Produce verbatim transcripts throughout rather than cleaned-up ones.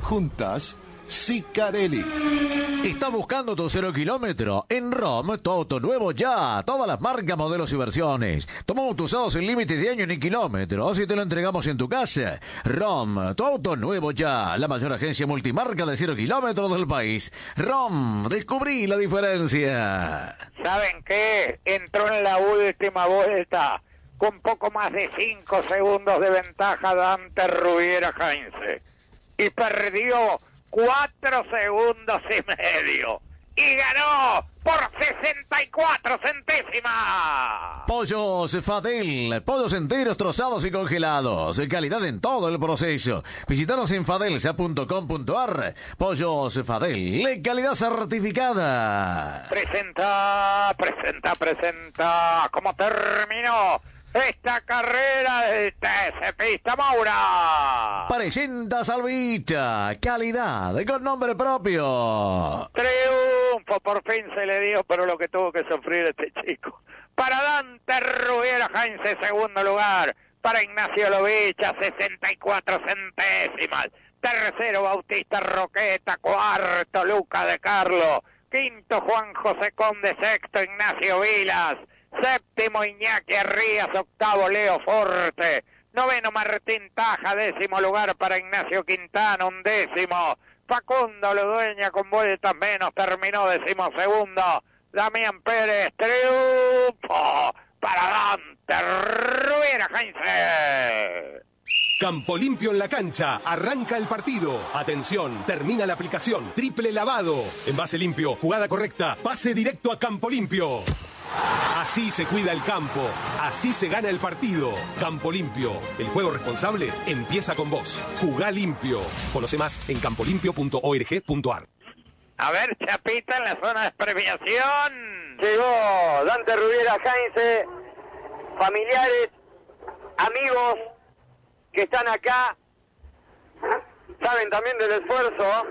Juntas, Sicarelli. ¿Estás buscando tu cero kilómetro? En ROM, tu auto nuevo ya. Todas las marcas, modelos y versiones. Tomamos tus autos sin límites de año ni kilómetros y te lo entregamos en tu casa. ROM, tu auto nuevo ya. La mayor agencia multimarca de cero kilómetros del país. ROM, descubrí la diferencia. ¿Saben qué? Entró en la última vuelta con poco más de cinco segundos de ventaja Dante Rubiera Heinze. Y perdió cuatro segundos y medio. Y ganó por sesenta y cuatro centésimas. Pollos Fadel, pollos enteros, trozados y congelados. Calidad en todo el proceso. Visítanos en fadelsa punto com punto ar. Pollos Fadel, calidad certificada. Presenta, presenta, presenta. ¿Cómo terminó esta carrera de T C Pista Maura? Presenta Salvita, calidad con nombre propio. Triunfo, por fin se le dio, pero lo que tuvo que sufrir este chico. Para Dante Rubiera Heinze, segundo lugar. Para Ignacio Lovicha, sesenta y cuatro centésimas. Tercero, Bautista Roqueta. Cuarto, Luca de Carlo. Quinto, Juan José Conde. Sexto, Ignacio Vilas. Séptimo, Iñaki Arrías. Octavo, Leo Forte. Noveno, Martín Taja. Décimo lugar para Ignacio Quintana. Undécimo, Facundo Ludueña con vueltas menos. Terminó decimosegundo Damián Pérez. Triunfo para Dante Rubiera Heinze. Campo Limpio en la cancha, arranca el partido. Atención, termina la aplicación. Triple lavado. Envase limpio, jugada correcta, pase directo a Campo Limpio. Así se cuida el campo, así se gana el partido. Campo Limpio, el juego responsable empieza con vos. Jugá limpio. Conoce más en campo limpio punto org punto ar. A ver, Chapita, en la zona de premiación. Llegó Dante Rubiera Heinze, familiares, amigos que están acá, saben también del esfuerzo,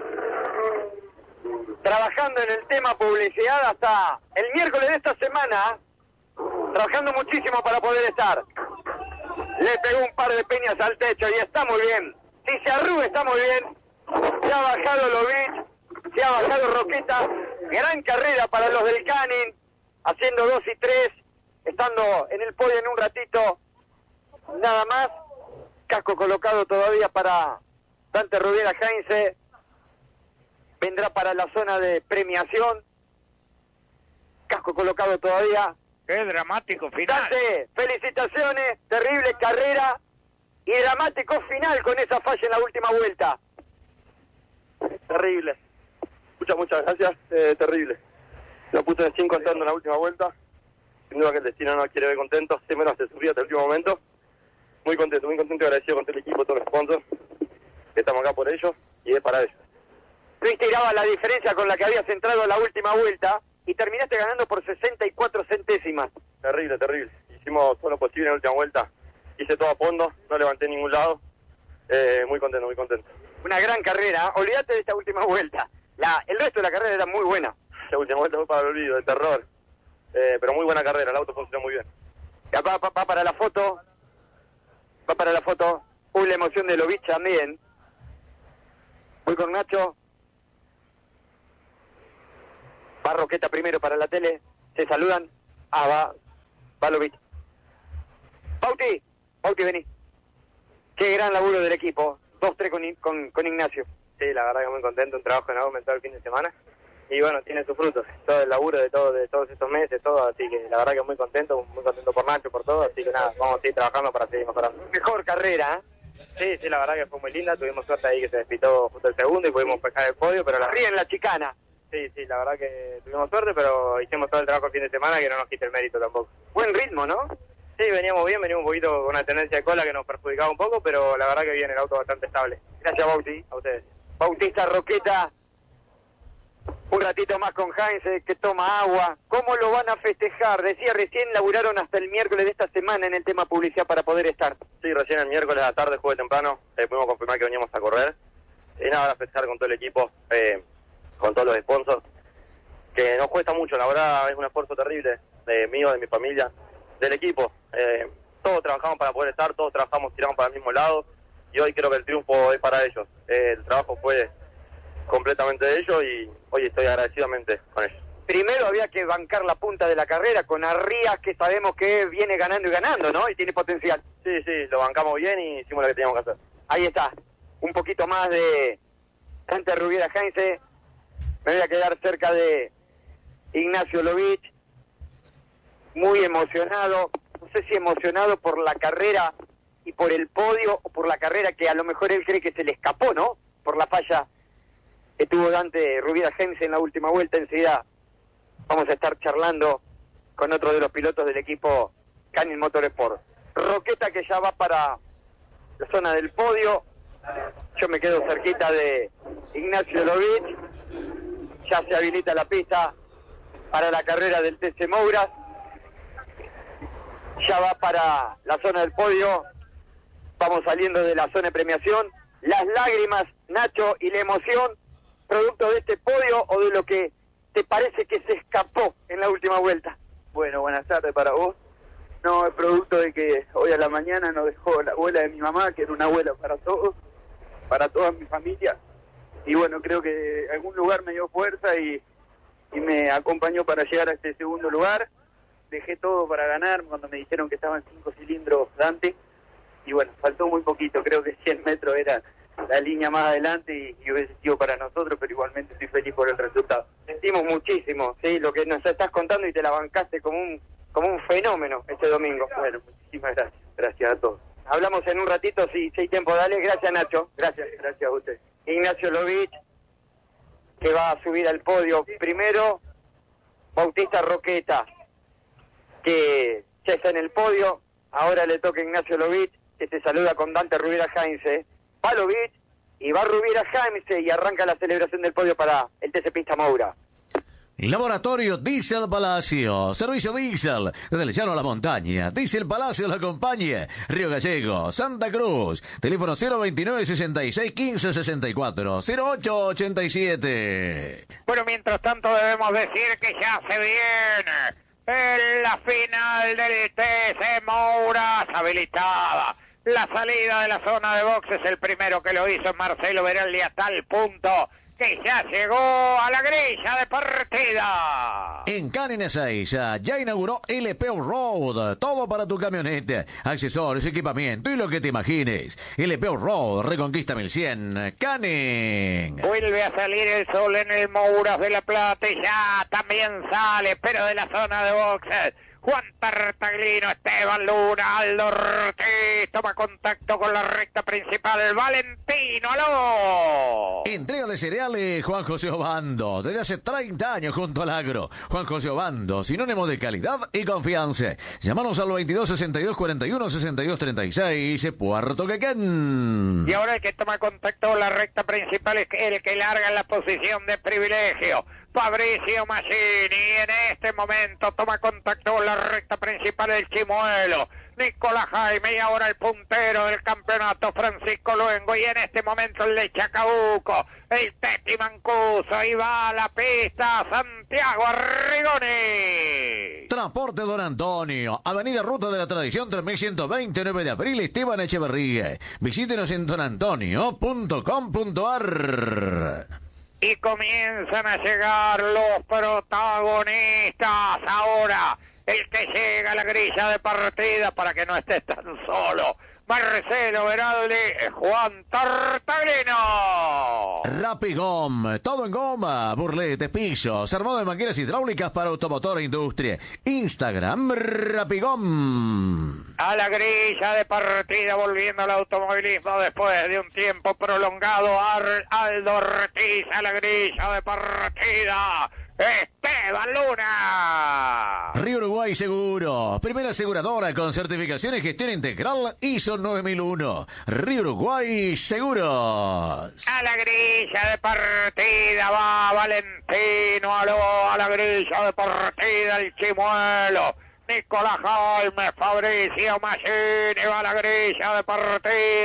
trabajando en el tema publicidad hasta el miércoles de esta semana, trabajando muchísimo para poder estar. Le pegó un par de peñas al techo y está muy bien. Si se arruga está muy bien. Se ha bajado Lovich, se ha bajado Roqueta. Gran carrera para los del Canin, haciendo dos y tres, estando en el podio en un ratito, nada más. Casco colocado todavía para Dante Rubiera Heinze. Vendrá para la zona de premiación. Casco colocado todavía. Qué dramático final. Dante, felicitaciones, terrible carrera y dramático final con esa falla en la última vuelta. Terrible. Muchas, muchas gracias. Eh, terrible. Lo puse en cinco estando en la última vuelta. Sin duda que el destino no nos quiere ver contentos. Sí, menos se sufrió hasta el último momento. Muy contento, muy contento y agradecido con todo el equipo, todos los sponsors. Estamos acá por ellos y es para ellos. Tú estirabas la diferencia con la que habías entrado en la última vuelta y terminaste ganando por sesenta y cuatro centésimas. Terrible, terrible. Hicimos todo lo posible en la última vuelta. Hice todo a fondo, no levanté en ningún lado. Eh, muy contento, muy contento. Una gran carrera. Olvídate de esta última vuelta. La, el resto de la carrera era muy buena. La última vuelta fue para el olvido, de terror. Eh, pero muy buena carrera, el auto funcionó muy bien. Ya va, va, va para la foto. Va para la foto. Uy, la emoción de Lovich también. Voy con Nacho. Va Roqueta primero para la tele. Se saludan. Ah, va. Va Lovich. Bauti. Bauti, vení. Qué gran laburo del equipo. dos tres con, con, con Ignacio. Sí, la verdad que muy contento. Un trabajo en aumentado el fin de semana. Y bueno, tiene sus frutos. Todo el laburo de, todo, de todos estos meses, todo. Así que la verdad que muy contento. Muy contento por Nacho, por todo. Así que nada, vamos a seguir trabajando para seguir mejorando. Mejor carrera, ¿eh? Sí, sí, la verdad que fue muy linda. Tuvimos suerte ahí que se despitó justo el segundo y pudimos pescar el podio. Pero la Ríe en la chicana. Sí, sí, la verdad que tuvimos suerte, pero hicimos todo el trabajo el fin de semana que no nos quita el mérito tampoco. Buen ritmo, ¿no? Sí, veníamos bien, veníamos un poquito con una tendencia de cola que nos perjudicaba un poco, pero la verdad que bien, el auto bastante estable. Gracias, Bauti. A ustedes. Bautista Roqueta, un ratito más con Heinze, que toma agua. ¿Cómo lo van a festejar? Decía recién, laburaron hasta el miércoles de esta semana en el tema publicidad para poder estar. Sí, recién el miércoles a la tarde, jueves temprano, eh, pudimos confirmar que veníamos a correr. Y nada, a festejar con todo el equipo, eh, con todos los sponsors, que nos cuesta mucho, la verdad es un esfuerzo terrible, de mío, de mi familia, del equipo. Eh, todos trabajamos para poder estar, todos trabajamos, tiramos para el mismo lado, y hoy creo que el triunfo es para ellos. Eh, el trabajo fue completamente de ellos y hoy estoy agradecidamente con ellos. Primero había que bancar la punta de la carrera con Arrías, que sabemos que viene ganando y ganando, ¿no? Y tiene potencial. Sí, sí, lo bancamos bien y hicimos lo que teníamos que hacer. Ahí está, un poquito más de Dante Rubiera Heinze. Me voy a quedar cerca de Ignacio Lovich, muy emocionado, no sé si emocionado por la carrera y por el podio, o por la carrera que a lo mejor él cree que se le escapó, ¿no? Por la falla que tuvo Dante Rubiera Heinze en la última vuelta. Enseguida vamos a estar charlando con otro de los pilotos del equipo Canyon Motorsport. Roqueta que ya va para la zona del podio. Yo me quedo cerquita de Ignacio Lovich. Ya se habilita la pista para la carrera del T C Moura. Ya va para la zona del podio. Vamos saliendo de la zona de premiación. Las lágrimas, Nacho, y la emoción, producto de este podio o de lo que te parece que se escapó en la última vuelta. Bueno, buenas tardes para vos. No, es producto de que hoy a la mañana nos dejó la abuela de mi mamá, que era una abuela para todos, para toda mi familia. Y bueno, creo que algún lugar me dio fuerza y, y me acompañó para llegar a este segundo lugar. Dejé todo para ganar cuando me dijeron que estaban cinco cilindros Dante. Y bueno, faltó muy poquito, creo que cien metros era la línea más adelante y, y hubiese sido para nosotros, pero igualmente estoy feliz por el resultado. Sentimos muchísimo, sí, lo que nos estás contando, y te la bancaste como un como un fenómeno este domingo. Bueno, muchísimas gracias, gracias a todos. Hablamos en un ratito, si, si hay tiempo, dale. Gracias, Nacho. Gracias, gracias a usted. Ignacio Lovich, que va a subir al podio. Primero, Bautista Roqueta, que ya está en el podio. Ahora le toca a Ignacio Lovich, que se saluda con Dante Rubiera Heinze. Va Lovich y va Rubiera Heinze y arranca la celebración del podio para el T C Pista Moura. Laboratorio Diesel Palacio, servicio Diesel, desde el llano a la montaña. Diesel Palacio lo acompaña. Río Gallego, Santa Cruz, teléfono cero veintinueve, sesenta y seis, quince, sesenta y cuatro, cero ocho ochenta y siete. Bueno, mientras tanto debemos decir que ya se viene en la final del T C Moura habilitada. La salida de la zona de boxes, el primero que lo hizo Marcelo Veraldi, a tal punto que ya llegó a la grilla de partida. En Canin Ezeiza ya inauguró L P Road, todo para tu camioneta, accesorios, equipamiento y lo que te imagines. L P Road, Reconquista mil cien, Canin. Vuelve a salir el sol en el Mouras de la Plata y ya también sale, pero de la zona de boxes, Juan Tartaglino, Esteban Luna, Aldo Ortiz, toma contacto con la recta principal, Valentino Aló. Entrega de cereales Juan José Obando, desde hace treinta años junto al agro. Juan José Obando, sinónimo de calidad y confianza. Llámanos al veintidós, sesenta y dos, cuarenta y uno, sesenta y dos, treinta y seis, Puerto Quequén. Y ahora el que toma contacto con la recta principal es el que larga en la posición de privilegio, Fabricio Massini, y en este momento toma contacto con la recta principal el Chimuelo, Nicolás Jaime, y ahora el puntero del campeonato, Francisco Luengo, y en este momento el de Chacabuco, el Teti Mancuso, y va a la pista Santiago Arrigoni. Transporte Don Antonio, Avenida Ruta de la Tradición tres mil ciento veinte, nueve de abril, Esteban Echeverría. Visítenos en don antonio punto com punto a r. Y comienzan a llegar los protagonistas. Ahora, el que llega a la grilla de partida para que no estés tan solo, Marcelo Veraldi, Juan Tartaglino. Rapigom, todo en goma, burletes, pisos, armado de máquinas hidráulicas para automotor e industria. Instagram, Rapigom. A la grilla de partida, volviendo al automovilismo después de un tiempo prolongado, Ar Aldo Ortiz a la grilla de partida. Esteban Luna. Río Uruguay Seguro, primera aseguradora con certificación y gestión integral I S O nueve mil uno. Río Uruguay Seguros. A la grilla de partida va Valentino Aló, a la grilla de partida el Chimuelo, Nicolás Jaime, Fabricio Massini va a la grilla de partida,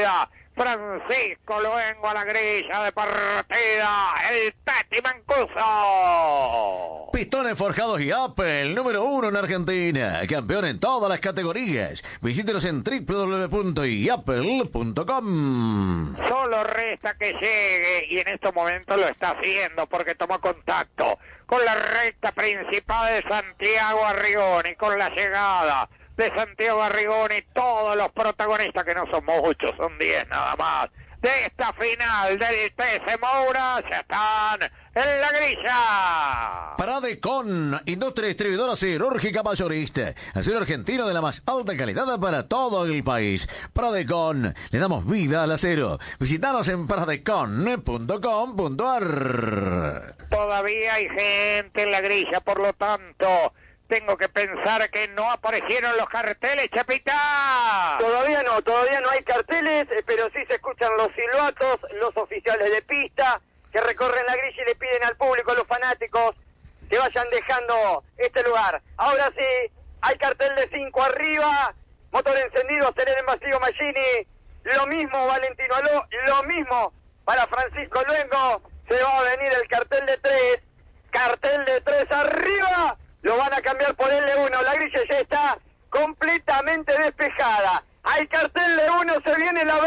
Francisco Luengo a la grilla de partida, el Tati Mancuso. Pistones forjados y Apple, número uno en Argentina, campeón en todas las categorías. Visítenos en doble u doble u doble u punto i apple punto com. Solo resta que llegue, y en estos momentos lo está haciendo porque tomó contacto con la recta principal de Santiago Arrigoni, con la llegada de Santiago Arrigoni, todos los protagonistas, que no son muchos, son diez nada más, de esta final del T C Moura, ya están en la grilla. Pradecon, industria distribuidora siderúrgica mayorista, acero argentino de la más alta calidad para todo el país. Pradecon, le damos vida al acero. Visítanos en pradecon punto com punto a r. Todavía hay gente en la grilla, por lo tanto tengo que pensar que no aparecieron los carteles, Chapita. Todavía no, todavía no hay carteles, eh, pero sí se escuchan los silbatos, los oficiales de pista que recorren la grilla y le piden al público, a los fanáticos, que vayan dejando este lugar. Ahora sí, hay cartel de cinco arriba, motor encendido, aceleren vacío Maggini, lo mismo Valentino Aló, lo mismo para Francisco Luengo, se va a venir el cartel de tres, cartel de tres arriba, lo van a cambiar por el de uno, la grilla ya está completamente despejada, hay cartel de uno, se viene la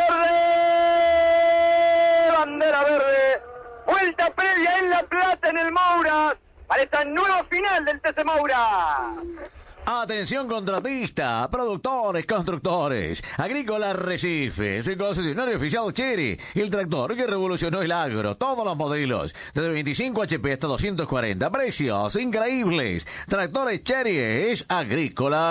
verde, bandera verde, vuelta previa en La Plata, en el Moura, para esta nueva final del T C Moura. Atención contratista, productores, constructores, Agrícola Arrecifes, el concesionario oficial Chery, el tractor que revolucionó el agro, todos los modelos, desde veinticinco H P hasta doscientos cuarenta, precios increíbles. Tractores Chery es Agrícola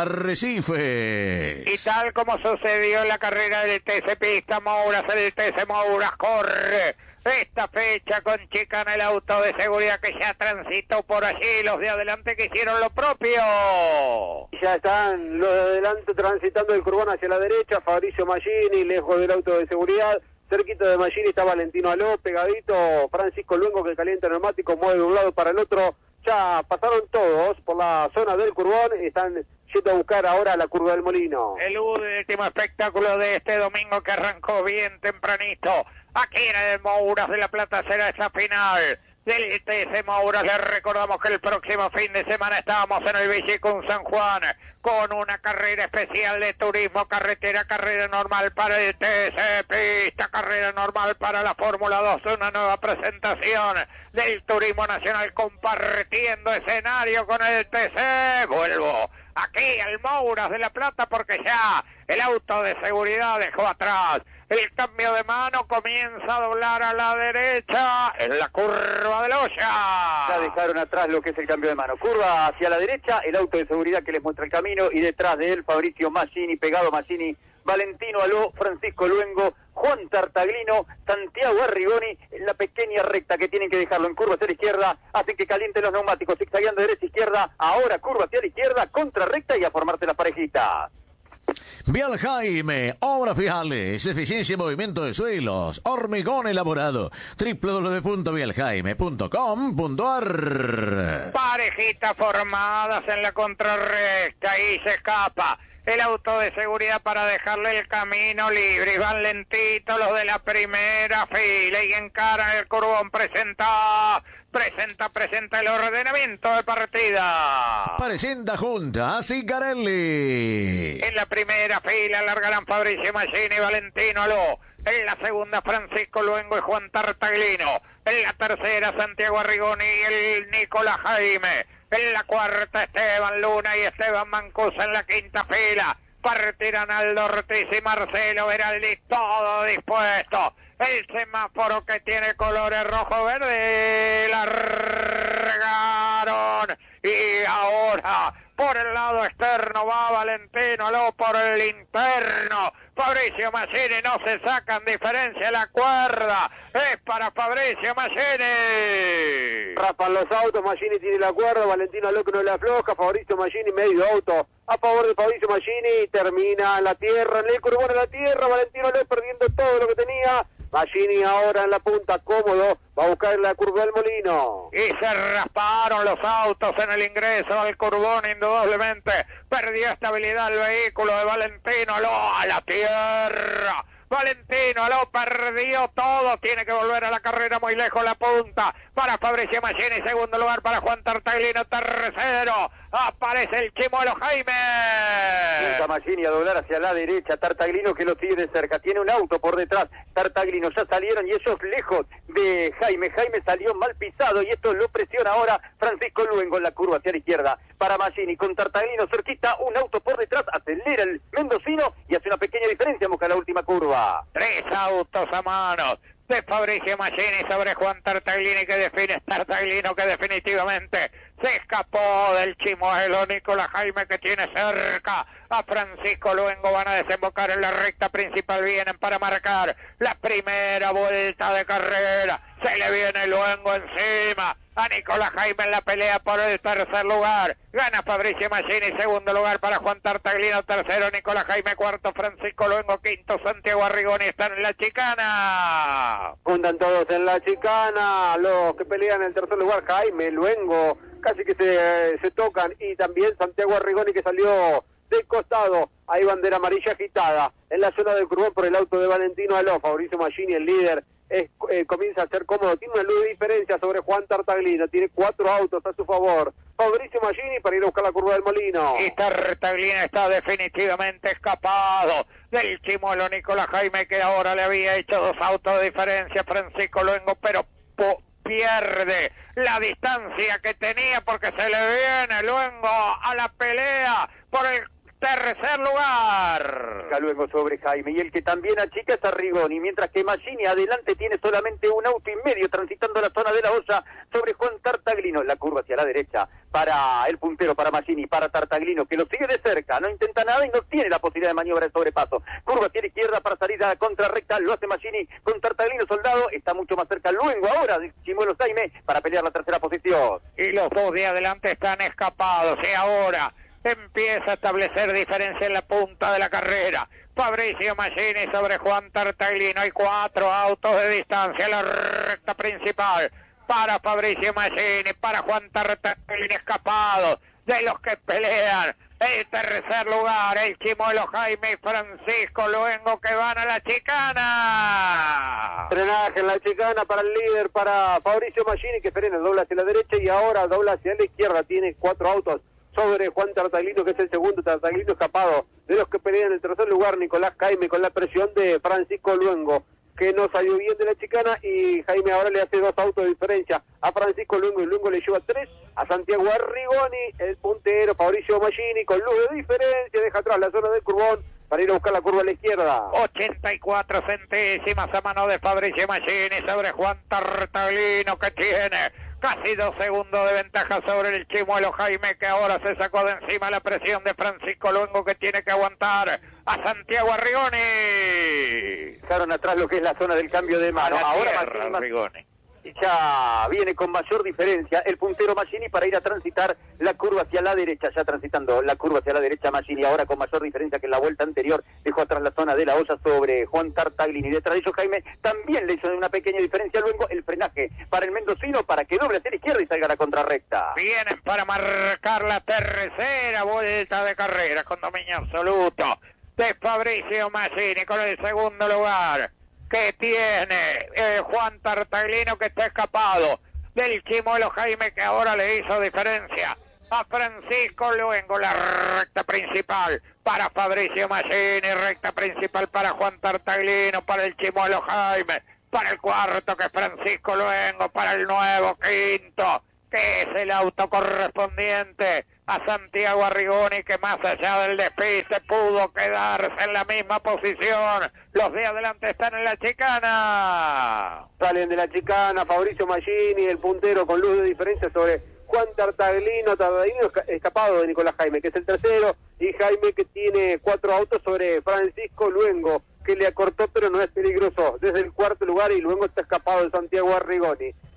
Arrecifes. Y tal como sucedió en la carrera del T C Pista Mouras, el T C Mouras corre esta fecha con chicana, el auto de seguridad que ya transitó por allí, los de adelante que hicieron lo propio. Ya están los de adelante transitando el curbón hacia la derecha, Fabricio Maggini, lejos del auto de seguridad, cerquita de Maggini está Valentino Aló, pegadito Francisco Luengo que calienta el neumático, mueve de un lado para el otro, ya pasaron todos por la zona del curbón, están yendo a buscar ahora la curva del Molino. El último espectáculo de este domingo que arrancó bien tempranito. Aquí en el Mouras de La Plata será esa final del T C Mouras. Les recordamos que el próximo fin de semana estábamos en el Villicún San Juan con una carrera especial de turismo, carretera, carrera normal para el T C Pista, carrera normal para la Fórmula dos, una nueva presentación del turismo nacional compartiendo escenario con el T C. Vuelvo aquí al Mouras de La Plata porque ya el auto de seguridad dejó atrás el cambio de mano, comienza a doblar a la derecha en la curva de la olla. Ya dejaron atrás lo que es el cambio de mano. Curva hacia la derecha, el auto de seguridad que les muestra el camino y detrás de él Fabricio Maggini, pegado Maggini, Valentino Aló, Francisco Luengo, Juan Tartaglino, Santiago Arrigoni, en la pequeña recta que tienen que dejarlo en curva hacia la izquierda, hacen que calienten los neumáticos, zigzagueando de derecha a izquierda, ahora curva hacia la izquierda, contra recta y a formarse la parejita. Vial Jaime, obras viales, eficiencia y movimiento de suelos, hormigón elaborado, doble u doble u doble u punto vial jaime punto com punto a r. Parejitas formadas en la contrarrecta y se escapa el auto de seguridad para dejarle el camino libre. Y van lentito los de la primera fila y encaran el curbón. Presenta, presenta, presenta el ordenamiento de partida. Presenta junta a Sicarelli. En la primera fila largarán Fabricio Maggini y Valentino Aló. En la segunda Francisco Luengo y Juan Tartaglino. En la tercera Santiago Arrigoni y el Nicolás Jaime. En la cuarta Esteban Luna y Esteban Mancuso. En la quinta fila partirán Aldo Ortiz y Marcelo Veraldi, todo dispuesto. El semáforo que tiene colores rojo-verde largaron y ahora por el lado externo va Valentino Aló, por el interno Fabricio Maggini, no se sacan diferencia la cuerda, es para Fabricio Maggini. Rapan los autos, Maggini tiene la cuerda, Valentino Aló que no le afloja, Fabricio Maggini medio auto a favor de Fabricio Maggini, termina en la tierra, en el curbón en la tierra, Valentino Aló perdiendo todo lo que tenía. Maggini ahora en la punta, cómodo, va a buscar la curva del Molino. Y se rasparon los autos en el ingreso al curbón, indudablemente. Perdió estabilidad el vehículo de Valentino Aló, a la tierra. Valentino lo perdió todo, tiene que volver a la carrera muy lejos la punta para Fabricio Machini, segundo lugar para Juan Tartaglino, tercero aparece el Chimuelo Jaime. Punta Machini a doblar hacia la derecha, Tartaglino que lo sigue de cerca, tiene un auto por detrás, Tartaglino ya salieron y ellos lejos de Jaime, Jaime salió mal pisado y esto lo presiona ahora Francisco Luengo en la curva hacia la izquierda para Machini, con Tartaglino cerquita, un auto por detrás, acelera el mendocino y hace una pequeña diferencia, busca la última curva. Tres autos a mano de Fabricio Machini sobre Juan Tartaglini, que define Tartaglino, que definitivamente se escapó del Chimuelo. Nicolás Jaime, que tiene cerca a Francisco Luengo, van a desembocar en la recta principal, vienen para marcar la primera vuelta de carrera, se le viene Luengo encima a Nicolás Jaime en la pelea por el tercer lugar, gana Fabricio Machini, segundo lugar para Juan Tartaglino, tercero Nicolás Jaime, cuarto Francisco Luengo, quinto Santiago Arrigoni, están en la chicana. Juntan todos en la chicana, los que pelean en el tercer lugar, Jaime, Luengo, casi que se, se tocan, y también Santiago Arrigoni, que salió de costado. Hay bandera amarilla agitada en la zona del curvón por el auto de Valentino Aló. Fabricio Machini, el líder, es, eh, comienza a ser cómodo, tiene una luz de diferencia sobre Juan Tartaglino, tiene cuatro autos a su favor. Fabricio Machini para ir a buscar la curva del Molino. Y Tartaglino está definitivamente escapado del Chimuelo. Nicolás Jaime, que ahora le había hecho dos autos de diferencia Francisco Luengo, pero po pierde la distancia que tenía porque se le viene Luengo a la pelea por el tercer lugar. Luengo sobre Jaime, y el que también achica es Arrigoni, mientras que Machini adelante tiene solamente un auto y medio transitando la zona de la Hoya sobre Juan Tartaglino, la curva hacia la derecha para el puntero, para Machini, para Tartaglino, que lo sigue de cerca, no intenta nada y no tiene la posibilidad de maniobra de sobrepaso. Curva hacia la izquierda para salir a la contrarrecta, lo hace Machini con Tartaglino Soldado, está mucho más cerca Luengo ahora de Chimuelo Jaime para pelear la tercera posición. Y los dos de adelante están escapados, y ahora empieza a establecer diferencia en la punta de la carrera. Fabricio Machini sobre Juan Tartaglino, hay cuatro autos de distancia en la recta principal para Fabricio Machini, para Juan Tartaglino, escapado de los que pelean el tercer lugar, el Chimuelo Jaime y Francisco Luengo, que van a la chicana. Frenaje en la chicana para el líder, para Fabricio Machini, que frena, dobla hacia la derecha y ahora dobla hacia la izquierda, tiene cuatro autos sobre Juan Tartaglino, que es el segundo. Tartaglino escapado de los que pelean en el tercer lugar, Nicolás Jaime, con la presión de Francisco Luengo, que no salió bien de la chicana, y Jaime ahora le hace dos autos de diferencia a Francisco Luengo, y Luengo le lleva tres a Santiago Arrigoni, el puntero Fabricio Machini, con luz de diferencia, deja atrás la zona del curvón para ir a buscar la curva a la izquierda. ochenta y cuatro centésimas a mano de Fabricio Machini sobre Juan Tartaglino, que tiene casi dos segundos de ventaja sobre el Chimuelo Jaime, que ahora se sacó de encima la presión de Francisco Luengo, que tiene que aguantar a Santiago Arrigoni. Dejaron atrás lo que es la zona del cambio de mano. Ahora tierra, Arrigoni. Y ya viene con mayor diferencia el puntero Machini para ir a transitar la curva hacia la derecha, ya transitando la curva hacia la derecha Machini, ahora con mayor diferencia que en la vuelta anterior, dejó atrás la zona de la Hoya sobre Juan Tartaglini, y detrás de ellos Jaime también le hizo una pequeña diferencia luego el frenaje para el mendocino para que doble hacia la izquierda y salga a la contrarrecta. Vienen para marcar la tercera vuelta de carrera con dominio absoluto de Fabricio Machini, con el segundo lugar que tiene eh, Juan Tartaglino, que está escapado del Chimuelo Jaime, que ahora le hizo diferencia a Francisco Luengo. La recta principal para Fabricio Machini, recta principal para Juan Tartaglino, para el Chimuelo Jaime, para el cuarto que es Francisco Luengo, para el nuevo quinto que es el auto correspondiente a Santiago Arrigoni, que más allá del despiste pudo quedarse en la misma posición. Los de adelante están en la chicana. Salen de la chicana Fabricio Machini, el puntero con luz de diferencia sobre Juan Tartaglino. Tartaglino escapado de Nicolás Jaime, que es el tercero, y Jaime, que tiene cuatro autos sobre Francisco Luengo, que le acortó pero no es peligroso desde el cuarto lugar, y Luengo está escapado de Santiago Arrigoni.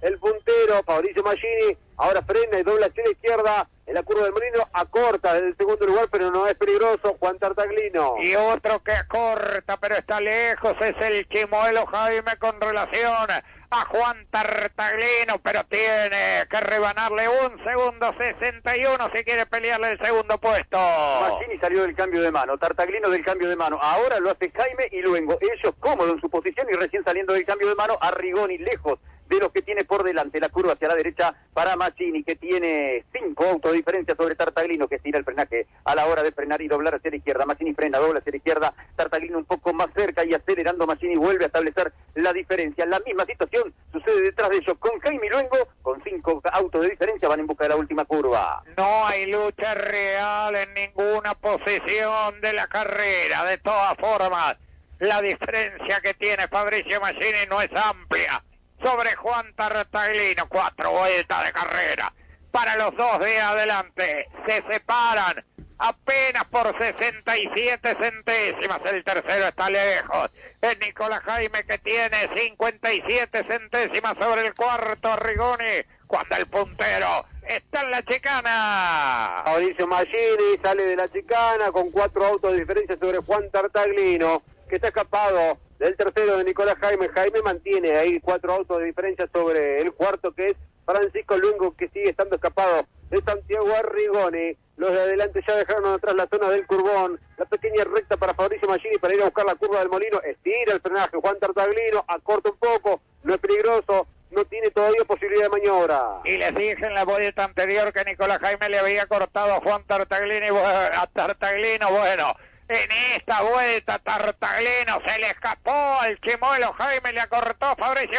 el puntero, Fabricio Machini, ahora frena y dobla hacia la izquierda, en la curva del Molino, acorta desde el segundo lugar, pero no es peligroso, Juan Tartaglino. Y otro que acorta, pero está lejos, es el Chimuelo Jaime con relación a Juan Tartaglino, pero tiene que rebanarle un segundo sesenta y uno si quiere pelearle el segundo puesto. Machini salió del cambio de mano, Tartaglino del cambio de mano, ahora lo hace Jaime y Luengo, ellos cómodos en su posición y recién saliendo del cambio de mano, Arrigoni lejos de los que tiene por delante, la curva hacia la derecha para Machini, que tiene cinco autos de diferencia sobre Tartaglino, que estira el frenaje a la hora de frenar y doblar hacia la izquierda. Machini frena, dobla hacia la izquierda, Tartaglino un poco más cerca y acelerando, Machini vuelve a establecer la diferencia. La misma situación sucede detrás de ellos con Jaime y Luengo, con cinco autos de diferencia, van en busca de la última curva. No hay lucha real en ninguna posición de la carrera, de todas formas, la diferencia que tiene Fabricio Machini no es amplia sobre Juan Tartaglino. Cuatro vueltas de carrera para los dos de adelante, se separan apenas por sesenta y siete centésimas, el tercero está lejos, es Nicolás Jaime que tiene cincuenta y siete centésimas sobre el cuarto, Arrigoni, cuando el puntero está en la chicana. Fabricio Machini sale de la chicana con cuatro autos de diferencia sobre Juan Tartaglino, que está escapado del tercero de Nicolás Jaime. Jaime mantiene ahí cuatro autos de diferencia sobre el cuarto, que es Francisco Luengo, que sigue estando escapado de Santiago Arrigoni. Los de adelante ya dejaron atrás la zona del Curbón, la pequeña recta para Fabricio Machini para ir a buscar la curva del Molino, estira el frenaje Juan Tartaglino, acorta un poco, no es peligroso, no tiene todavía posibilidad de maniobra. Y les dije en la vuelta anterior que Nicolás Jaime le había cortado a Juan Tartaglino, y bueno, a Tartaglino, bueno, en esta vuelta Tartaglino se le escapó al Chimuelo Jaime, le acortó a Fabricio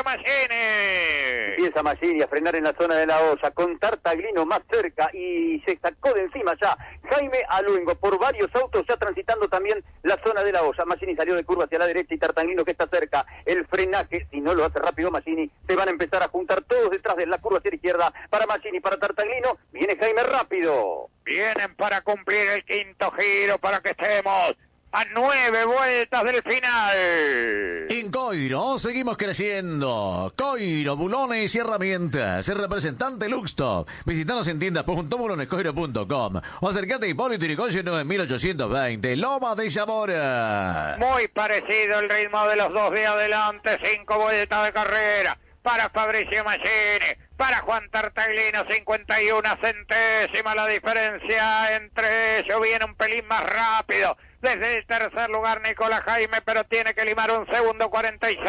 Machini. Empieza Machini a frenar en la zona de la olla, con Tartaglino más cerca y se sacó de encima ya Jaime a Luengo, por varios autos ya transitando también la zona de la olla. Machini salió de curva hacia la derecha y Tartaglino que está cerca, el frenaje, si no lo hace rápido Machini, se van a empezar a juntar todos detrás de la curva hacia la izquierda, para Machini, para Tartaglino, viene Jaime rápido. Vienen para cumplir el quinto giro, para que estemos a nueve vueltas del final. En Coiro seguimos creciendo. Coiro, bulones y herramientas. El representante Luxtop. Visítanos en tiendas punto bulones coiro punto com o acercate a Hipólito Yrigoyen nueve mil ochocientos veinte, Loma de Zamora. Muy parecido el ritmo de los dos de adelante. Cinco vueltas de carrera para Fabricio Machini, para Juan Tartaglino, cincuenta y una centésimas la diferencia entre ellos, viene un pelín más rápido desde el tercer lugar Nicolás Jaime, pero tiene que limar un segundo cuarenta y seis.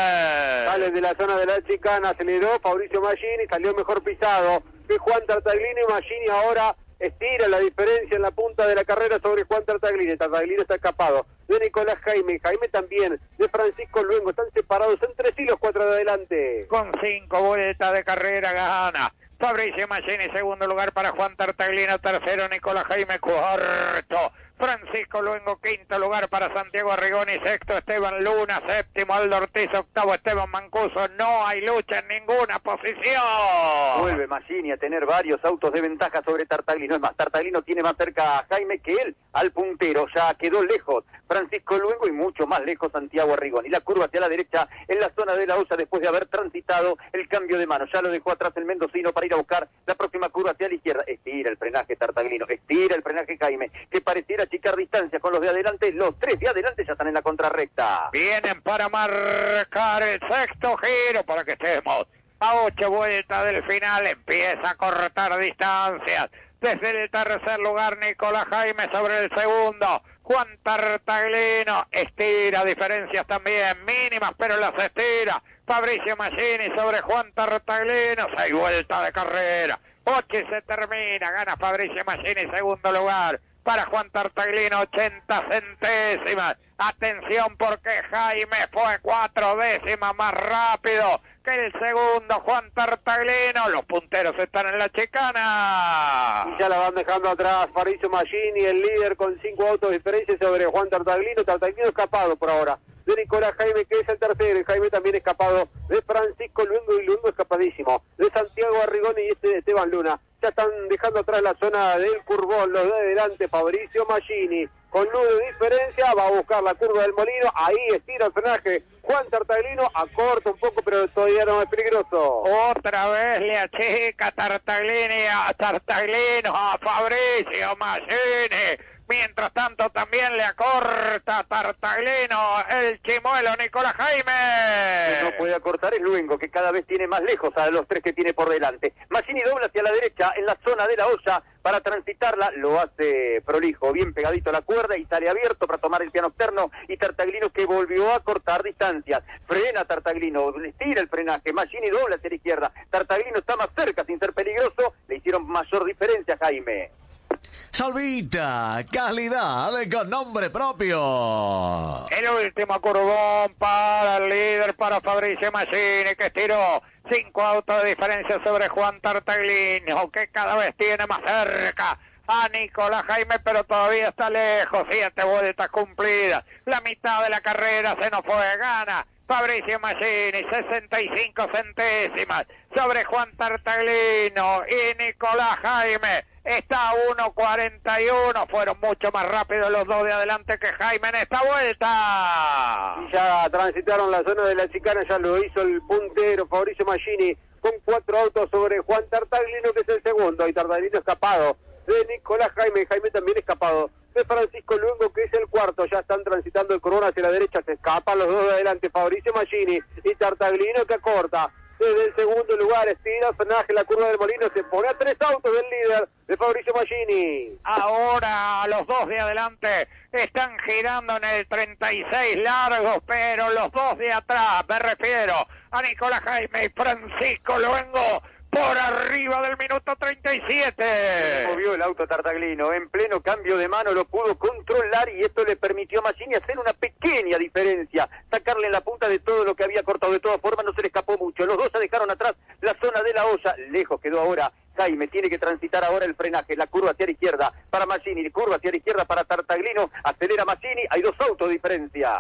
Sale de la zona de la chicana, aceleró Fabricio Machini, salió mejor pisado que Juan Tartaglino, y Machini ahora estira la diferencia en la punta de la carrera sobre Juan Tartaglino. Tartaglino está escapado de Nicolás Jaime, Jaime también de Francisco Luengo, están separados entre sí los cuatro de adelante. Con cinco vueltas de carrera gana Fabricio Machini, segundo lugar para Juan Tartaglino, tercero Nicolás Jaime, cuarto Francisco Luengo, quinto lugar para Santiago Arrigoni, sexto Esteban Luna, séptimo Aldo Ortiz, octavo Esteban Mancuso. No hay lucha en ninguna posición. Vuelve Machini a tener varios autos de ventaja sobre Tartaglino. Es más, Tartaglino tiene más cerca a Jaime que él al puntero. Ya quedó lejos Francisco Luengo y mucho más lejos Santiago Arrigoni. La curva hacia la derecha en la zona de la olla después de haber transitado el cambio de mano. Ya lo dejó atrás el mendocino para ir a buscar la próxima curva hacia la izquierda. Estira el frenaje Tartaglino, estira el frenaje Jaime, que pareciera achicar distancia con los de adelante. Los tres de adelante ya están en la contrarrecta. Vienen para marcar el sexto giro, para que estemos a ocho vueltas del final. Empieza a cortar distancias desde el tercer lugar Nicolás Jaime sobre el segundo Juan Tartaglino, estira diferencias también mínimas, pero las estira Fabricio Machini sobre Juan Tartaglino. Seis vueltas de carrera, ocho y se termina, gana Fabricio Machini, segundo lugar para Juan Tartaglino, ochenta centésimas. Atención, porque Jaime fue cuatro décimas más rápido que el segundo Juan Tartaglino. Los punteros están en la chicana. Y ya la van dejando atrás Fabricio Machini, el líder con cinco autos de diferencia sobre Juan Tartaglino. Tartaglino escapado por ahora de Nicolás Jaime, que es el tercero, y Jaime también escapado de Francisco Luengo, y Luengo escapadísimo de Santiago Arrigoni y este de Esteban Luna. ya están dejando atrás la zona del curvón, los de adelante, Fabricio Machini, con nueve de diferencia, va a buscar la curva del Molino, ahí estira el frenaje Juan Tartaglino, acorta un poco, pero todavía no es peligroso. Otra vez le achica Tartaglini a Tartaglino a Fabricio Machini. Mientras tanto también le acorta Tartaglino el chimuelo Nicolás Jaime. Que no puede acortar es Luengo, que cada vez tiene más lejos a los tres que tiene por delante. Machini dobla hacia la derecha en la zona de la olla para transitarla, lo hace prolijo, bien pegadito a la cuerda y sale abierto para tomar el piano externo, y Tartaglino que volvió a cortar distancias. Frena Tartaglino, estira el frenaje, Machini dobla hacia la izquierda, Tartaglino está más cerca sin ser peligroso, le hicieron mayor diferencia a Jaime. Salvita, calidad con nombre propio. El último curvón para el líder, para Fabricio Machini, que estiró cinco autos de diferencia sobre Juan Tartaglino, que cada vez tiene más cerca a Nicolás Jaime, pero todavía está lejos. Siete vueltas cumplidas, la mitad de la carrera se nos fue, gana Fabricio Machini, sesenta y cinco centésimas sobre Juan Tartaglino, y Nicolás Jaime está a uno cuarenta y uno, fueron mucho más rápidos los dos de adelante que Jaime en esta vuelta. Y ya transitaron la zona de la chicana, ya lo hizo el puntero Fabricio Machini, con cuatro autos sobre Juan Tartaglino, que es el segundo, y Tartaglino escapado de Nicolás Jaime, Jaime también escapado de Francisco Luengo, que es el cuarto. Ya están transitando el corona hacia la derecha, se escapan los dos de adelante, Fabricio Machini y Tartaglino, que acorta desde el segundo lugar, estira el frenaje, la curva del Molino, se pone a tres autos del líder de Fabricio Machini. Ahora los dos de adelante están girando en el treinta y seis largos, pero los dos de atrás, me refiero a Nicolás Jaime y Francisco Luengo, por arriba del minuto treinta y siete. Movió el auto Tartaglino, en pleno cambio de mano lo pudo controlar, y esto le permitió a Machini hacer una pequeña diferencia, sacarle en la punta de todo lo que había cortado. De todas formas no se le escapó mucho, los dos se dejaron atrás la zona de la olla, lejos quedó ahora Jaime, tiene que transitar ahora el frenaje, la curva hacia la izquierda para Machini, curva hacia la izquierda para Tartaglino, acelera Machini, hay dos autos de diferencia.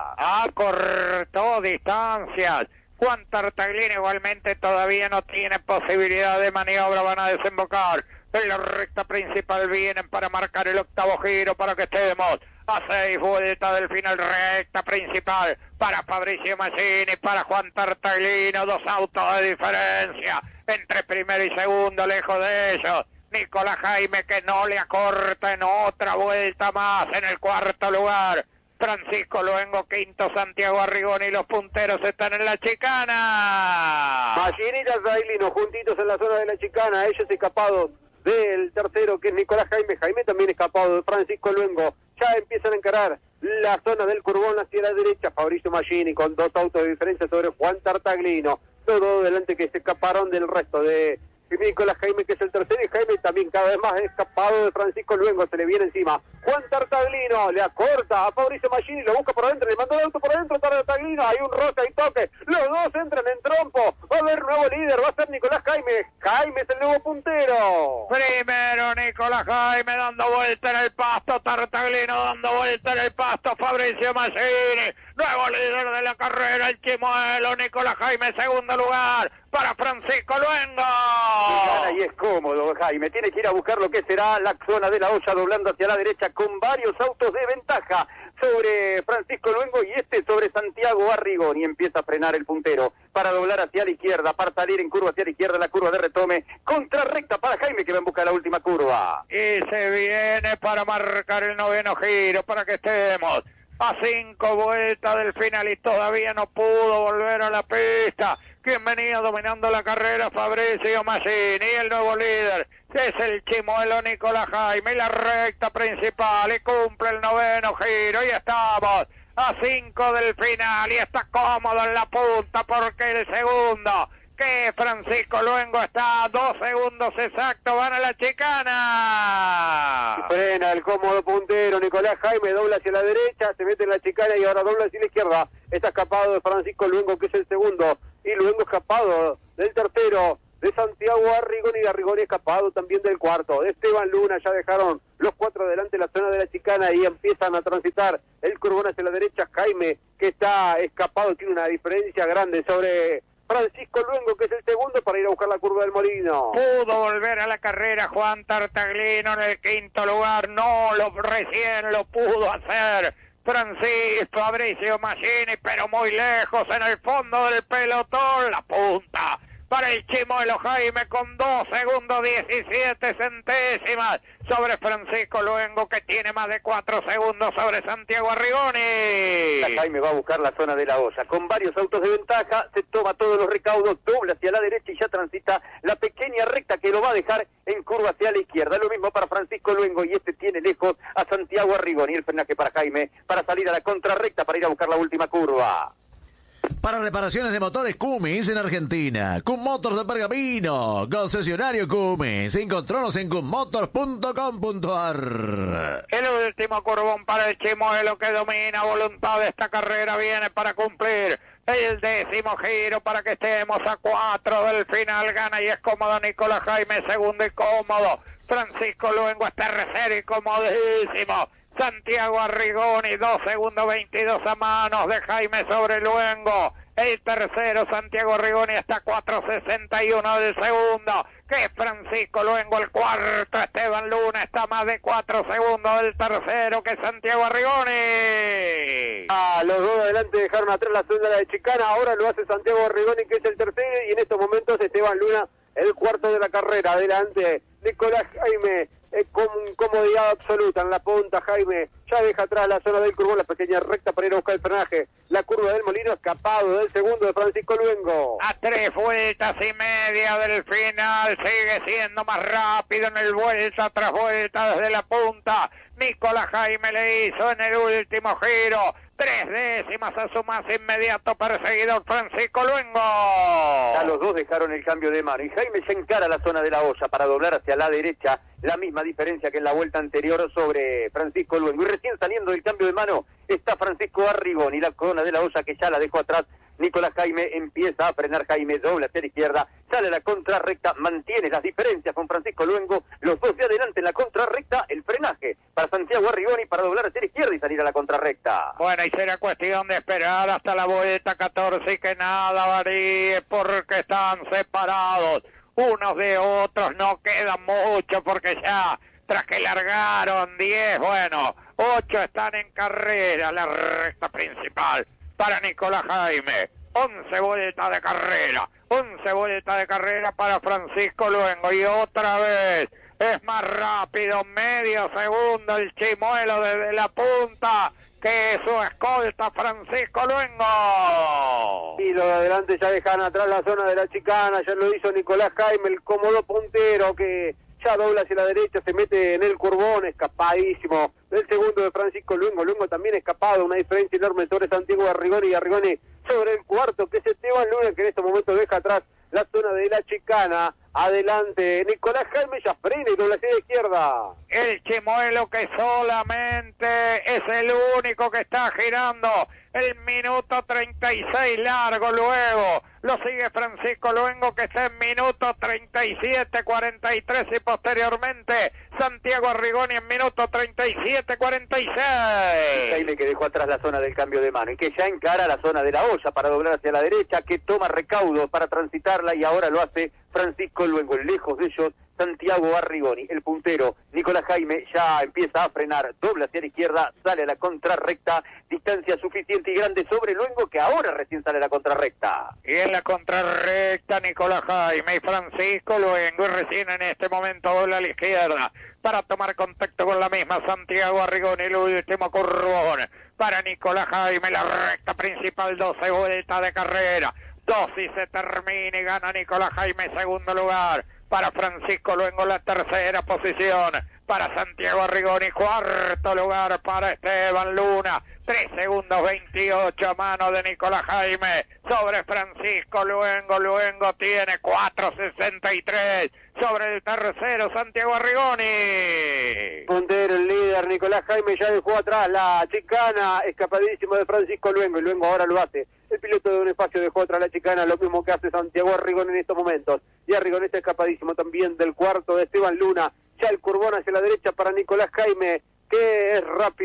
Acortó distancias. Juan Tartaglino igualmente todavía no tiene posibilidad de maniobra, van a desembocar en la recta principal, vienen para marcar el octavo giro para que estemos a seis vueltas del final. Recta principal para Fabricio Machini, para Juan Tartaglino, dos autos de diferencia entre primero y segundo, lejos de ellos Nicolás Jaime, que no le acorta en otra vuelta más en el cuarto lugar. Francisco Luengo, quinto, Santiago Arrigoni, los punteros están en la chicana. Machini y Tartaglino juntitos en la zona de la chicana, ellos escapados del tercero, que es Nicolás Jaime, Jaime también escapado de Francisco Luengo. Ya empiezan a encarar la zona del curvón hacia la derecha, Fabricio Machini con dos autos de diferencia sobre Juan Tartaglino, todo delante que se escaparon del resto de Nicolás Jaime, que es el tercero, y Jaime también cada vez más escapado de Francisco Luengo, se le viene encima. Juan Tartaglino le acorta a Fabricio Machini, lo busca por adentro, le mandó el auto por adentro, Tartaglino, hay un roce, hay toque, los dos entran en trompo, va a haber nuevo líder, va a ser Nicolás Jaime, Jaime es el nuevo puntero. Primero Nicolás Jaime dando vuelta en el pasto, Tartaglino dando vuelta en el pasto, Fabricio Machini, nuevo líder de la carrera, el chimuelo, Nicolás Jaime, segundo lugar para Francisco Luengo. Y gana y es cómodo Jaime, tiene que ir a buscar lo que será la zona de la olla, doblando hacia la derecha con varios autos de ventaja sobre Francisco Luengo y este sobre Santiago Arrigoni. Empieza a frenar el puntero para doblar hacia la izquierda, para salir en curva hacia la izquierda, la curva de retome, contrarrecta para Jaime, que va en busca de la última curva. Y se viene para marcar el noveno giro, para que estemos a cinco vueltas del final y todavía no pudo volver a la pista. Quien venía dominando la carrera, Fabricio Machini, y el nuevo líder, que es el chimuelo Nicolás Jaime, y la recta principal, y cumple el noveno giro, y estamos a cinco del final, y está cómodo en la punta, porque el segundo, que Francisco Luengo, está a dos segundos exactos, van a la chicana. Frena el cómodo puntero, Nicolás Jaime dobla hacia la derecha, se mete en la chicana y ahora dobla hacia la izquierda, está escapado de Francisco Luengo, que es el segundo, y Luengo escapado del tercero, de Santiago Arrigoni, y Arrigoni escapado también del cuarto. De Esteban Luna ya dejaron los cuatro adelante la zona de la chicana y empiezan a transitar el curvón hacia la derecha. Jaime, que está escapado, tiene una diferencia grande sobre Francisco Luengo, que es el segundo, para ir a buscar la curva del Molino. Pudo volver a la carrera Juan Tartaglino en el quinto lugar, no lo recién lo pudo hacer Francisco Fabricio Machini, pero muy lejos en el fondo del pelotón, la punta para el Chimuelo Jaime con dos segundos diecisiete centésimas sobre Francisco Luengo, que tiene más de cuatro segundos sobre Santiago Arrigoni. Jaime va a buscar la zona de la olla, con varios autos de ventaja, se toma todos los recaudos, dobla hacia la derecha y ya transita la pequeña recta que lo va a dejar en curva hacia la izquierda. Lo mismo para Francisco Luengo, y este tiene lejos a Santiago Arrigoni. El frenaje para Jaime, para salir a la contrarrecta, para ir a buscar la última curva. Para reparaciones de motores Cummins en Argentina, Cum Motors de Pergamino, concesionario Cummins. Encontronos en cum motors punto com punto a r. El último curvón para el Chimuelo, que domina voluntad de esta carrera, viene para cumplir el décimo giro para que estemos a cuatro del final. Gana y es cómodo Nicolás Jaime, segundo y cómodo Francisco Luengo es tercero y comodísimo Santiago Arrigoni, dos segundos veintidós a manos de Jaime sobre Luengo. El tercero, Santiago Arrigoni, está cuatro sesenta y uno del segundo, que es Francisco Luengo. El cuarto, Esteban Luna, está más de cuatro segundos del tercero, que es Santiago Arrigoni. Ah, los dos adelante dejaron atrás la zona de Chicana, ahora lo hace Santiago Arrigoni, que es el tercero, y en estos momentos Esteban Luna, el cuarto de la carrera. Adelante Nicolás Jaime, eh, con comodidad absoluta en la punta. Jaime ya deja atrás la zona del curvón, la pequeña recta para ir a buscar el frenaje. La curva del Molino, escapado del segundo de Francisco Luengo. A tres vueltas y media del final, sigue siendo más rápido en el vuelta tras vuelta desde la punta. Nicolás Jaime le hizo en el último giro tres décimas a su más inmediato perseguidor Francisco Luengo. Ya los dos dejaron el cambio de mano y Jaime se encara a la zona de la olla para doblar hacia la derecha, la misma diferencia que en la vuelta anterior sobre Francisco Luengo. Y recién saliendo del cambio de mano está Francisco Arrigoni, la zona de la olla que ya la dejó atrás. Nicolás Jaime empieza a frenar, Jaime dobla hacia la izquierda, sale a la contrarrecta, mantiene las diferencias con Francisco Luengo, los dos de adelante en la contrarrecta, el frenaje para Santiago Arrigoni para doblar hacia la izquierda y salir a la contrarrecta. Bueno, y será cuestión de esperar hasta la vuelta catorce y que nada varíe, porque están separados unos de otros, no queda mucho porque ya tras que largaron diez, bueno, ocho están en carrera, la recta principal para Nicolás Jaime, once vueltas de carrera, once vueltas de carrera para Francisco Luengo, y otra vez es más rápido, medio segundo el Chimuelo desde la punta que su escolta Francisco Luengo. Y los de adelante ya dejan atrás la zona de la Chicana, ya lo hizo Nicolás Jaime, el cómodo puntero que ya dobla hacia la derecha, se mete en el curvón, escapadísimo del segundo de Francisco Luengo. Luengo también escapado, una diferencia enorme sobre Santiago Arrigoni, y Arrigoni sobre el cuarto, que es Esteban Luna, que en este momento deja atrás la zona de la Chicana. Adelante Nicolás Jaime, ya frena y dobla hacia la izquierda. El Chimuelo, que solamente es el único que está girando el minuto treinta y seis largo, luego lo sigue Francisco Luengo, que está en minuto treinta y siete cuarenta y tres, y posteriormente Santiago Arrigoni en minuto treinta y siete cuarenta y seis. Jaime, que dejó atrás la zona del cambio de mano y que ya encara la zona de la olla para doblar hacia la derecha, que toma recaudo para transitarla, y ahora lo hace Francisco Luengo. Lejos de ellos Santiago Arrigoni, el puntero. Nicolás Jaime ya empieza a frenar, dobla hacia la izquierda, sale a la contrarrecta, distancia suficiente y grande sobre Luengo, que ahora recién sale a la contrarrecta. Y en la contrarrecta Nicolás Jaime y Francisco Luengo, y recién en este momento dobla a la izquierda para tomar contacto con la misma Santiago Arrigoni. El último curvón para Nicolás Jaime, la recta principal, doce vueltas de carrera, dos y se termina, y gana Nicolás Jaime, segundo lugar para Francisco Luengo, la tercera posición para Santiago Arrigoni, cuarto lugar para Esteban Luna, tres segundos veintiocho a mano de Nicolás Jaime sobre Francisco Luengo. Luengo tiene cuatro sesenta y tres sobre el tercero, Santiago Arrigoni. Puntero, el líder Nicolás Jaime, ya dejó atrás la Chicana, escapadísimo de Francisco Luengo, y Luengo ahora lo hace. El piloto de un espacio dejó atrás la Chicana, lo mismo que hace Santiago Arrigoni en estos momentos. Y Arrigoni está escapadísimo también del cuarto de Esteban Luna. Ya el curvón hacia la derecha para Nicolás Jaime, que es rápido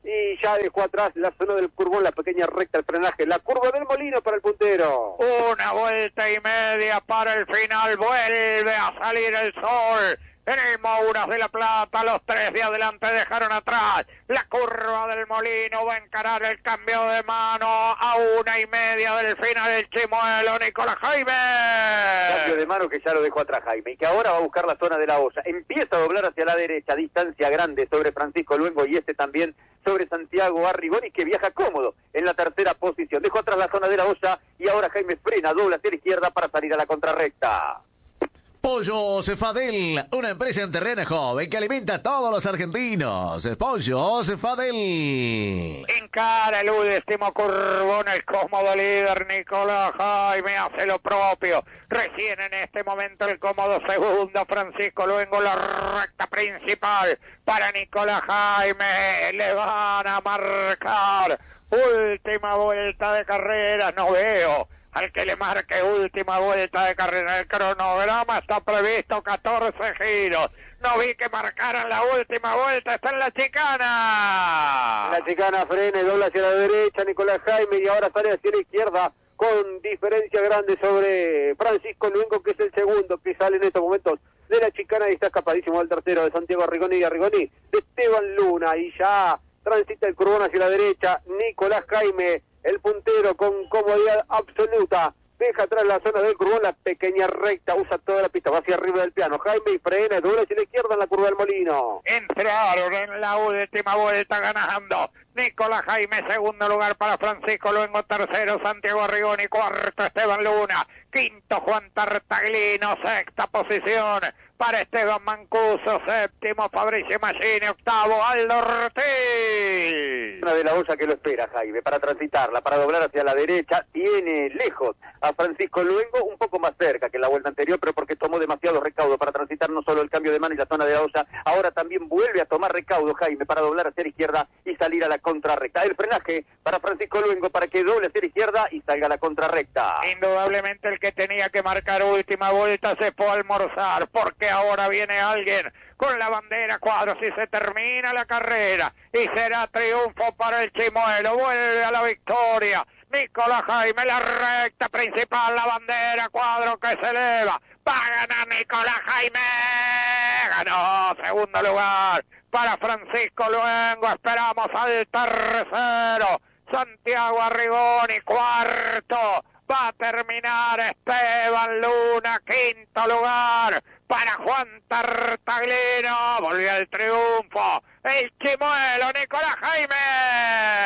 y ya dejó atrás la zona del curvón, la pequeña recta, el frenaje, la curva del Molino para el puntero. Una vuelta y media para el final, vuelve a salir el sol. En el Mouras de la Plata, los tres de adelante dejaron atrás. La curva del Molino va a encarar el cambio de mano a una y media del final el Chimuelo, Nicolás Jaime. Cambio de mano que ya lo dejó atrás Jaime y que ahora va a buscar la zona de la olla. Empieza a doblar hacia la derecha, distancia grande sobre Francisco Luengo y este también sobre Santiago Arrigoni, que viaja cómodo en la tercera posición. Dejó atrás la zona de la olla y ahora Jaime frena, dobla hacia la izquierda para salir a la contrarrecta. Pollos Fadel, una empresa en terreno joven que alimenta a todos los argentinos. Pollos Fadel. Encara el último curvón, el cómodo líder Nicolás Jaime hace lo propio. Recién en este momento el cómodo segundo Francisco Luengo, la recta principal para Nicolás Jaime. Le van a marcar última vuelta de carrera, no veo al que le marque última vuelta de carrera. El cronograma está previsto catorce giros. No vi que marcaran la última vuelta, está en la chicana. La chicana frena y dobla hacia la derecha Nicolás Jaime y ahora sale hacia la izquierda con diferencia grande sobre Francisco Luengo, que es el segundo que sale en estos momentos de la chicana y está escapadísimo al tercero de Santiago Arrigoni y Arrigoni de Esteban Luna, y ya transita el curvón hacia la derecha Nicolás Jaime, el puntero con comodidad absoluta, deja atrás la zona del curvón, la pequeña recta, usa toda la pista, va hacia arriba del piano, Jaime y frena, dobla hacia la izquierda en la curva del Molino. Entraron en la última vuelta ganando Nicolás Jaime, segundo lugar para Francisco Luengo, tercero Santiago Arrigoni, cuarto Esteban Luna, quinto Juan Tartaglino, sexta posición para Esteban Mancuso, séptimo Fabricio Maggini, octavo Aldo Ortiz. Una de la olla que lo espera Jaime para transitarla, para doblar hacia la derecha, tiene lejos a Francisco Luengo, un poco más cerca que en la vuelta anterior, pero porque tomó demasiado recaudo para transitar no solo el cambio de mano y la zona de la olla, ahora también vuelve a tomar recaudo Jaime para doblar hacia la izquierda y salir a la contrarrecta. El frenaje para Francisco Luengo para que doble hacia la izquierda y salga a la contrarrecta. Indudablemente el que tenía que marcar última vuelta se fue a almorzar, porque ahora viene alguien con la bandera cuadros y se termina la carrera y será triunfo para el Chimuelo, vuelve a la victoria Nicolás Jaime, la recta principal, la bandera cuadro que se eleva, va a ganar Nicolás Jaime, ganó, segundo lugar para Francisco Luengo, esperamos al tercero Santiago Arrigoni, cuarto va a terminar Esteban Luna, quinto lugar para Juan Tartaglino, volvió al triunfo el Chimuelo Nicolás Jaime.